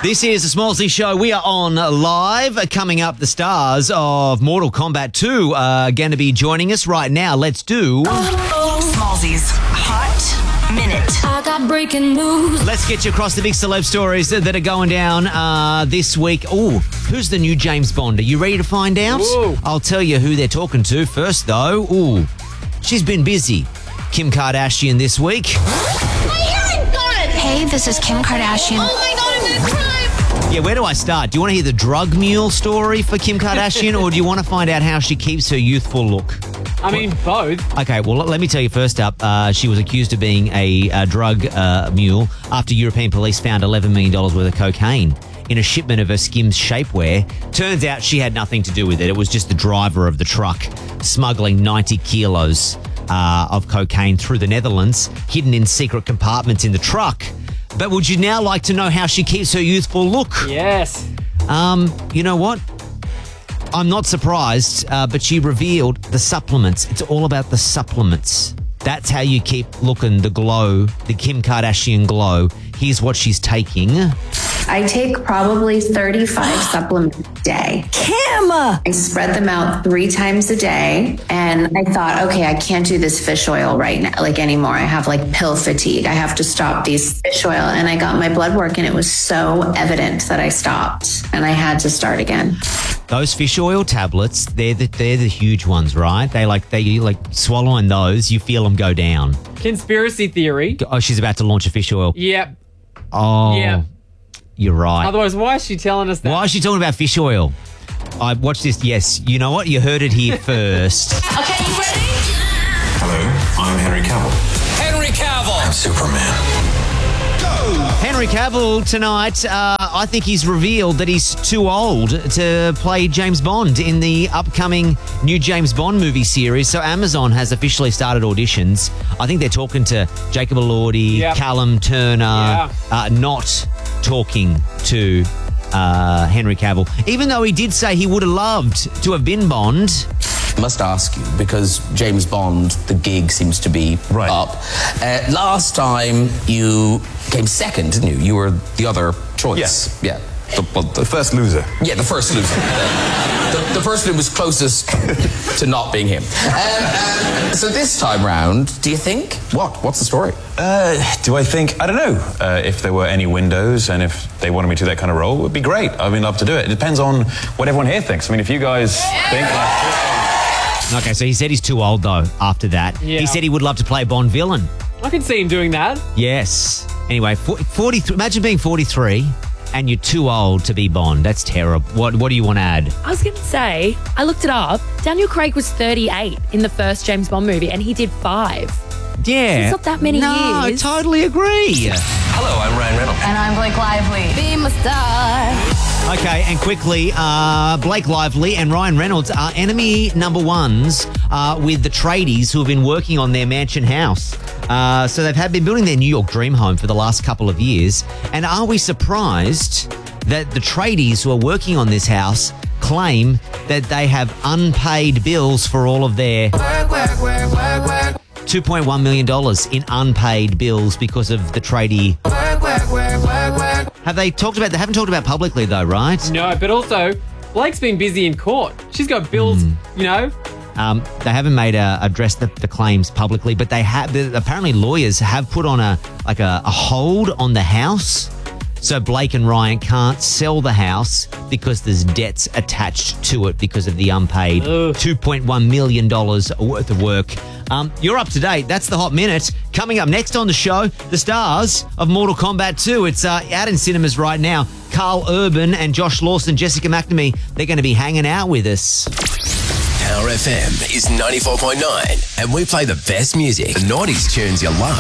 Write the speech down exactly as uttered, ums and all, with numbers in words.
This is the Smallsy Show. We are on live. Coming up, the stars of Mortal Kombat two are going to be joining us right now. Let's do... Smallsy's Hot Minute. I got breaking news. Let's get you across the big celeb stories that are going down uh, this week. Oh, who's the new James Bond? Are you ready to find out? Ooh. I'll tell you who they're talking to first, though. Ooh, she's been busy. Kim Kardashian this week. Hey, this is Kim Kardashian. Oh my God, I'm gonna cry. Yeah, where do I start? Do you want to hear the drug mule story for Kim Kardashian, or do you want to find out how she keeps her youthful look? I mean, both. Okay, well, let me tell you first up, uh, she was accused of being a, a drug uh, mule after European police found eleven million dollars worth of cocaine in a shipment of her Skims shapewear. Turns out she had nothing to do with it. It was just the driver of the truck smuggling ninety kilos uh, of cocaine through the Netherlands, hidden in secret compartments in the truck. But would you now like to know how she keeps her youthful look? Yes. Um, you know what? I'm not surprised, uh, but she revealed the supplements. It's all about the supplements. That's how you keep looking the glow, the Kim Kardashian glow. Here's what she's taking. I take probably thirty-five supplements a day. Kim! I spread them out three times a day. And I thought, okay, I can't do this fish oil right now, like anymore. I have like pill fatigue. I have to stop these fish oil. And I got my blood work and it was so evident that I stopped and I had to start again. Those fish oil tablets, they're the, they're the huge ones, right? They like, they like swallowing those, you feel them go down. Conspiracy theory. Oh, she's about to launch a fish oil. Yep. Oh, Yeah. You're right. Otherwise, why is she telling us that? Why is she talking about fish oil? I watched this. Yes, you know what? You heard it here first. Okay, you ready? Hello, I'm Henry Cavill. Henry Cavill. I'm Superman. Henry Cavill tonight, uh, I think he's revealed that he's too old to play James Bond in the upcoming new James Bond movie series. So Amazon has officially started auditions. I think they're talking to Jacob Elordi, Yep. Callum Turner, Yeah. uh, not talking to uh, Henry Cavill, even though he did say he would have loved to have been Bond. Must ask you, because James Bond, the gig seems to be Right. up. Uh, last time you came second, didn't you? You were the other choice. Yes. Yeah. The, well, the, The first loser. yeah, the first loser. the, the person who was closest to not being him. Um, uh, so this time round, do you think? What? What's the story? Uh, do I think? I don't know. Uh, if there were any windows and if they wanted me to do that kind of role, it would be great. I'd be love to do it. It depends on what everyone here thinks. I mean, if you guys think... Okay, so he said he's too old, though, after that. Yeah. He said he would love to play a Bond villain. I can see him doing that. Yes. Anyway, forty-three, imagine being forty-three and you're too old to be Bond. That's terrible. What What do you want to add? I was going to say, I looked it up. Daniel Craig was thirty-eight in the first James Bond movie, and he did five. Yeah. It's not that many no, I years. totally agree. Hello, I'm Ryan Reynolds. And I'm Blake Lively. Be my star. Okay, and quickly, uh, Blake Lively and Ryan Reynolds are enemy number ones uh, with the tradies who have been working on their mansion house. Uh, so they've had been building their New York dream home for the last couple of years. And are we surprised that the tradies who are working on this house claim that they have unpaid bills for all of their two point one million dollars in unpaid bills because of the tradie? Have they talked about, they haven't talked about publicly though, right? No, but also, Blake's been busy in court. She's got bills, Hmm. you know. Um, they haven't made a, addressed the, the claims publicly, but they have. Apparently, lawyers have put on a like a, a hold on the house, so Blake and Ryan can't sell the house because there's debts attached to it because of the unpaid Ugh. two point one million dollars worth of work. Um, you're up to date. That's the Hot Minute. Coming up next on the show, the stars of Mortal Kombat two. It's uh, out in cinemas right now. Carl Urban and Josh Lawson, Jessica McNamee, they're going to be hanging out with us. Power F M is ninety-four point nine and we play the best music. The noughties tunes you love.